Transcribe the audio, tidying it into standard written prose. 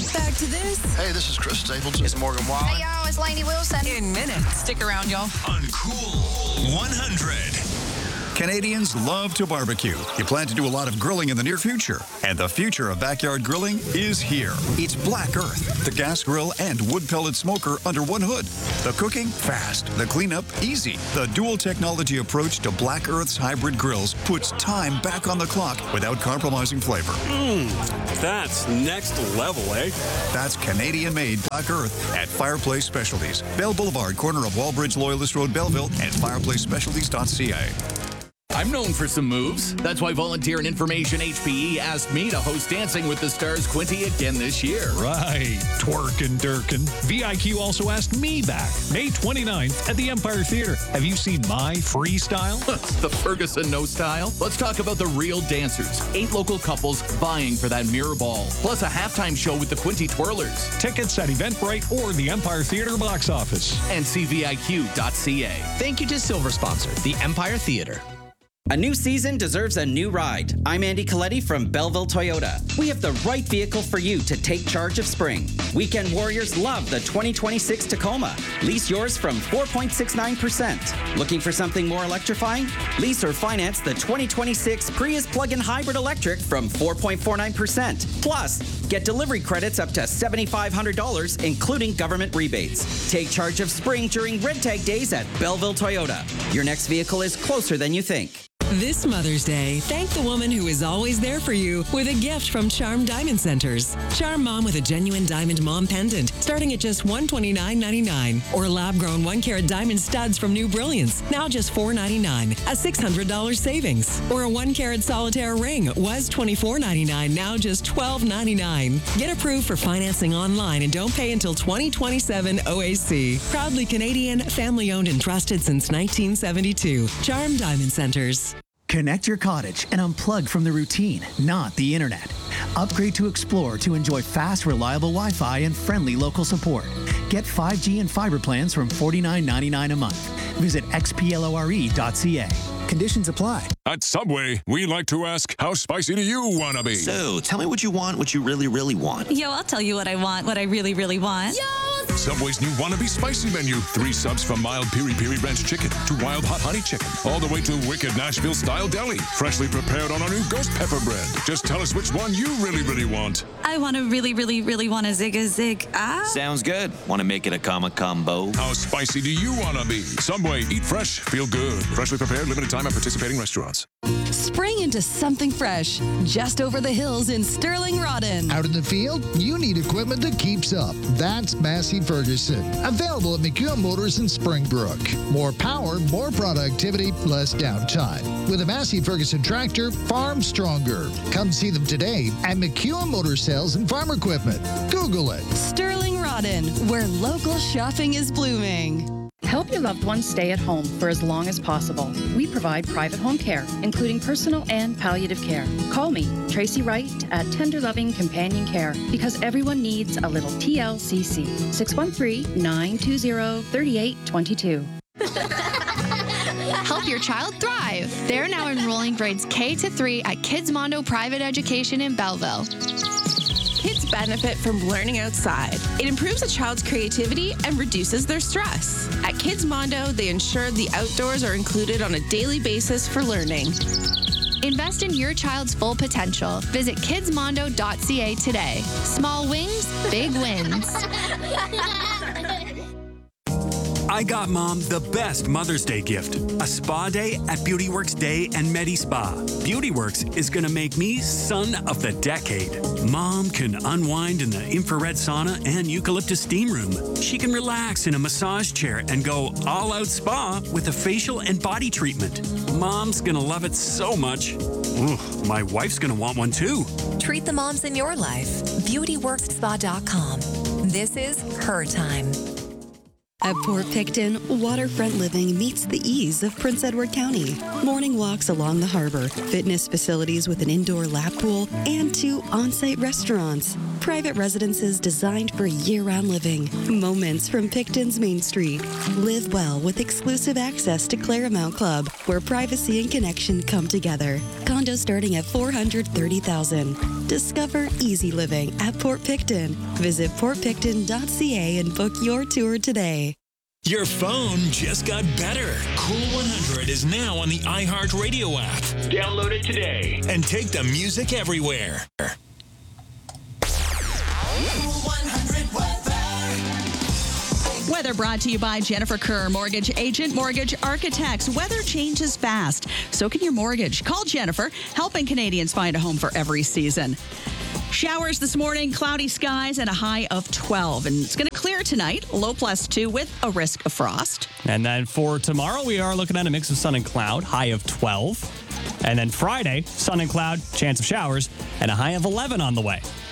back to this. Hey, this is Chris Stapleton. It's Morgan Wallen. Hey, y'all, it's Lainey Wilson. In minutes. Stick around, y'all. On Cool 100. Canadians love to barbecue. You plan to do a lot of grilling in the near future. And the future of backyard grilling is here. It's Black Earth, the gas grill and wood pellet smoker under one hood. The cooking, fast. The cleanup, easy. The dual technology approach to Black Earth's hybrid grills puts time back on the clock without compromising flavor. That's next level, eh? That's Canadian-made Black Earth at Fireplace Specialties. Bell Boulevard, corner of Wallbridge Loyalist Road, Belleville, and fireplacespecialties.ca. I'm known for some moves. That's why Volunteer and Information HPE asked me to host Dancing with the Stars Quinty again this year. Right. Twerkin' Durkin. VIQ also asked me back May 29th at the Empire Theater. Have you seen my freestyle? The Ferguson No Style. Let's talk about the real dancers. 8 local couples vying for that mirror ball. Plus a halftime show with the Quinty Twirlers. Tickets at Eventbrite or the Empire Theater box office. And cviq.ca. Thank you to Silver Sponsor, the Empire Theater. A new season deserves a new ride. I'm Andy Coletti from Belleville Toyota. We have the right vehicle for you to take charge of spring. Weekend warriors love the 2026 Tacoma. Lease yours from 4.69%. Looking for something more electrifying? Lease or finance the 2026 Prius plug-in hybrid electric from 4.49%. Plus, get delivery credits up to $7,500, including government rebates. Take charge of spring during Red Tag Days at Belleville Toyota. Your next vehicle is closer than you think. This Mother's Day, thank the woman who is always there for you with a gift from Charm Diamond Centers. Charm Mom with a genuine diamond mom pendant starting at just $129.99. Or lab-grown 1-carat diamond studs from New Brilliance, now just $499, a $600 savings. Or a 1-carat solitaire ring was $24.99, now just $12.99. Get approved for financing online and don't pay until 2027 OAC. Proudly Canadian, family-owned and trusted since 1972. Charm Diamond Centers. Connect your cottage and unplug from the routine, not the internet. Upgrade to Explore to enjoy fast, reliable Wi-Fi and friendly local support. Get 5G and fiber plans from $49.99 a month. Visit xplore.ca. Conditions apply. At Subway, we like to ask, how spicy do you want to be? So, tell me what you want, what you really, really want. Yo, I'll tell you what I want, what I really, really want. Yo! Subway's new Wannabe Spicy menu. 3 subs from mild piri-piri ranch chicken to wild hot honey chicken, all the way to wicked Nashville-style deli. Freshly prepared on our new ghost pepper bread. Just tell us which one you really, really want. I want to really, really, really want a zig. Sounds good. Want to make it a combo? How spicy do you want to be? Subway, eat fresh, feel good. Freshly prepared, limited time at participating restaurants. Spring into something fresh, just over the hills in Sterling Rodden. Out in the field, you need equipment that keeps up. That's Massey Ferguson. Available at McEwen Motors in Springbrook. More power, more productivity, less downtime. With a Massey Ferguson tractor, farm stronger. Come see them today at McEwen Motor Sales and Farm Equipment. Google it. Sterling Rodden, where local shopping is blooming. Help your loved ones stay at home for as long as possible. We provide private home care, including personal and palliative care. Call me, Tracy Wright, at Tender Loving Companion Care, because everyone needs a little TLCC. 613-920-3822. Help your child thrive. They're now enrolling grades K to 3 at Kids Mondo Private Education in Belleville. Kids benefit from learning outside. It improves a child's creativity and reduces their stress. At Kids Mondo, they ensure the outdoors are included on a daily basis for learning. Invest in your child's full potential. Visit kidsmondo.ca today. Small wings, big wins. I got Mom the best Mother's Day gift, a spa day at BeautyWorks Day and Medi Spa. BeautyWorks is going to make me son of the decade. Mom can unwind in the infrared sauna and eucalyptus steam room. She can relax in a massage chair and go all-out spa with a facial and body treatment. Mom's going to love it so much. Ooh, my wife's going to want one too. Treat the moms in your life. BeautyWorksSpa.com. This is her time. At Port Picton, waterfront living meets the ease of Prince Edward County. Morning walks along the harbor, fitness facilities with an indoor lap pool, and 2 on-site restaurants. Private residences designed for year-round living. Moments from Picton's Main Street. Live well with exclusive access to Claremont Club, where privacy and connection come together. Condos starting at $430,000. Discover easy living at Port Picton. Visit portpicton.ca and book your tour today. Your phone just got better. Cool 100 is now on the iHeartRadio app. Download it today and take the music everywhere. Weather brought to you by Jennifer Kerr, mortgage agent, mortgage architects. Weather changes fast. So can your mortgage. Call Jennifer, helping Canadians find a home for every season. Showers this morning, cloudy skies, and a high of 12. And it's going to clear tonight, low +2 with a risk of frost. And then for tomorrow, we are looking at a mix of sun and cloud, high of 12. And then Friday, sun and cloud, chance of showers, and a high of 11 on the way.